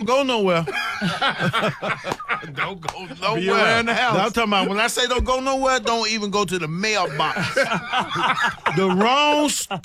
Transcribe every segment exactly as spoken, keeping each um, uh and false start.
go nowhere. Don't go nowhere. Be around the house. I'm talking about when I say don't go nowhere, don't even go to the mailbox. The wrong step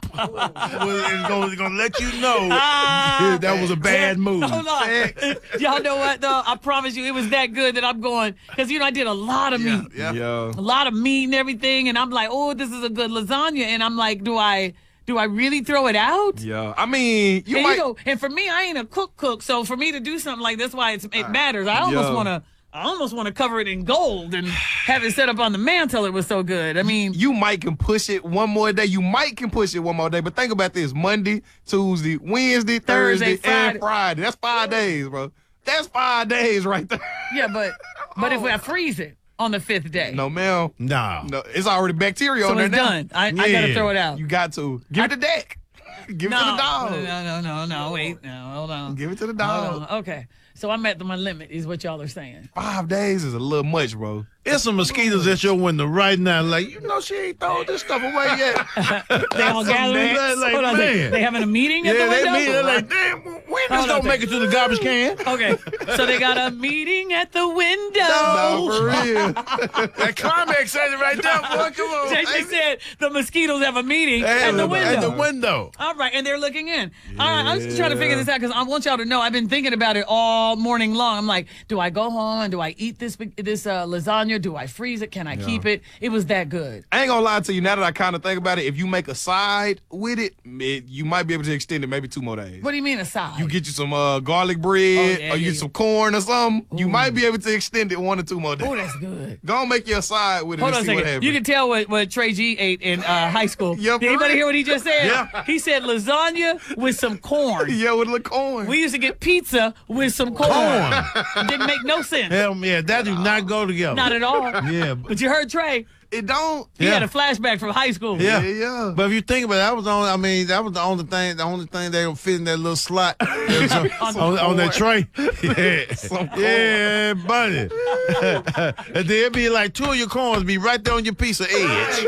is going to let you know Ah, that was a bad move. Hold on. Y'all know what, though? I promise you, it was that good that I'm going. Because, you know, I did a lot of meat. Yeah. Yo. A lot of meat and everything. And I'm like, oh, this is a good lasagna. And I'm like, do I... Do I really throw it out? Yeah, I mean, you and, might. you know, and for me, I ain't a cook cook, so for me to do something like this, why it's, it matters. I almost Yo. want to, I almost want to cover it in gold and have it set up on the mantle. It was so good. I mean, You might can push it one more day. You might can push it one more day. But think about this: Monday, Tuesday, Wednesday, Thursday, Thursday, and Friday. That's five days, bro. That's five days right there. yeah, but but if I freeze it on the fifth day, No, ma'am. No. No, it's already bacteria so on there it's now. done. I, I got to Yeah. throw it out. You got to give it to Dak. Give it to no, the dog. no, no, no, no. Wait, no, hold on. Give it to the Hold dog. on. Okay, so I'm at my limit, is what y'all are saying. Five days is a little much, bro. It's some mosquitoes at your window right now. Like, you know, she ain't throwing this stuff away yet. They all gathering. Like, like, Hold on, they, man. they having a meeting at Yeah, the they window. mean, they're like, damn, when this Hold on don't a make it to the garbage can? Okay, so they got a meeting at the window. No, for real. That climax says it right there, boy. Come on. J J said the mosquitoes have a meeting Hey, at the look, window. At the window. All right, and they're looking in. All right, I'm just trying to figure this out because I want y'all to know I've been thinking about it all morning long. I'm like, do I go home and do I eat this this uh, lasagna? Do I freeze it? Can I keep it? It was that good. I ain't gonna lie to you. Now that I kind of think about it, if you make a side with it, it, you might be able to extend it maybe two more days. What do you mean a side? You get you some uh, garlic bread, Oh, yeah, or you yeah, get some corn or something. You might be able to extend it one or two more days. Oh, that's good. Go and make your side with it Hold and on a see what second. happens. You can tell what, what Trey G ate in uh, high school. Yeah, Did anybody for hear what he just said? Yeah. He said lasagna with some corn. Yeah, with a little corn. We used to get pizza with some corn. Corn. Didn't make no sense. Hell, yeah, that do not go together. Not at all. Yeah. But you heard Trey. It don't. He Yeah. had a flashback from high school. Yeah. Yeah, yeah. But if you think about it, that was the only, I mean, that was the only thing, the only thing they would fit in that little slot on, on, on that tray. Yeah. Some corn. Yeah, buddy. And then it'd be like two of your corns be right there on your piece of edge.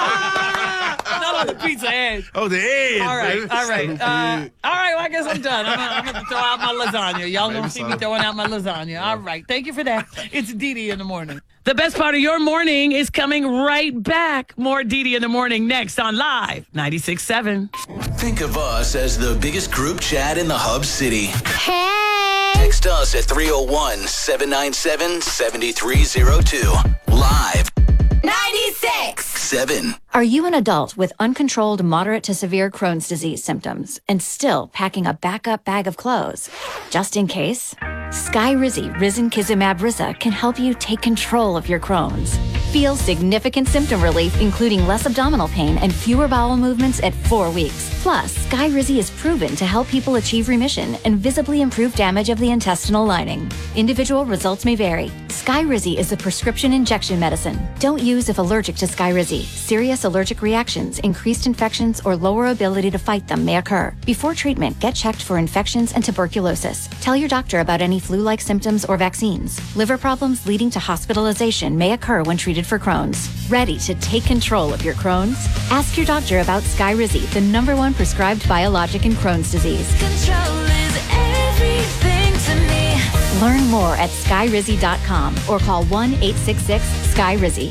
Ah, not on the pizza edge. Oh, the edge. All right, baby. all right. Uh, all right, well, I guess I'm done. I'm gonna, I'm gonna throw out my lasagna. Y'all gonna Maybe see so. me throwing out my lasagna. All right, thank you for that. It's Dee Dee in the morning. The best part of your morning is coming right back. More Dee Dee in the morning next on Live ninety-six point seven. Think of us as the biggest group chat in the Hub City. Hey! Text us at three oh one, seven nine seven, seven three oh two. Live ninety-six! seven. Are you an adult with uncontrolled moderate to severe Crohn's disease symptoms and still packing a backup bag of clothes? Just in case? Skyrizi Risankizumab Risa can help you take control of your Crohn's. Feel significant symptom relief, including less abdominal pain and fewer bowel movements at four weeks. Plus, Skyrizi is proven to help people achieve remission and visibly improve damage of the intestinal lining. Individual results may vary. Skyrizi is a prescription injection medicine. Don't use if allergic to Skyrizi. Serious allergic reactions, increased infections, or lower ability to fight them may occur. Before treatment, get checked for infections and tuberculosis. Tell your doctor about any flu-like symptoms or vaccines. Liver problems leading to hospitalization may occur when treated for Crohn's. Ready to take control of your Crohn's? Ask your doctor about Skyrizi, the number one prescribed biologic in Crohn's disease. Control is everything to me. Learn more at skyrizi dot com or call one eight six six Skyrizi.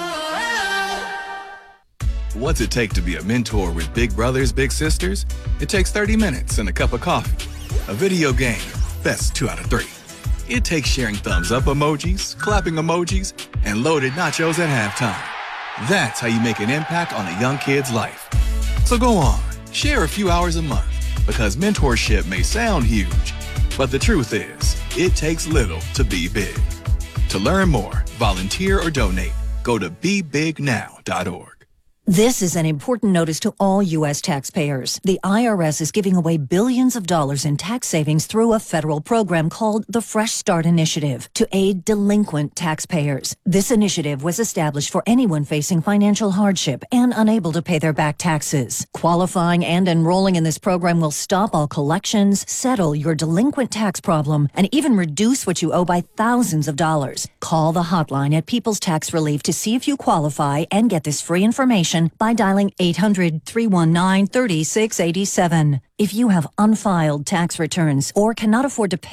What's it take to be a mentor with big brothers, big sisters? It takes thirty minutes and a cup of coffee. A video game, that's two out of three. It takes sharing thumbs up emojis, clapping emojis, and loaded nachos at halftime. That's how you make an impact on a young kid's life. So go on, share a few hours a month, because mentorship may sound huge, but the truth is, it takes little to be big. To learn more, volunteer or donate, go to be big now dot org. This is an important notice to all U S taxpayers. The I R S is giving away billions of dollars in tax savings through a federal program called the Fresh Start Initiative to aid delinquent taxpayers. This initiative was established for anyone facing financial hardship and unable to pay their back taxes. Qualifying and enrolling in this program will stop all collections, settle your delinquent tax problem, and even reduce what you owe by thousands of dollars. Call the hotline at People's Tax Relief to see if you qualify and get this free information by dialing eight hundred, three one nine, three six eight seven. If you have unfiled tax returns or cannot afford to pay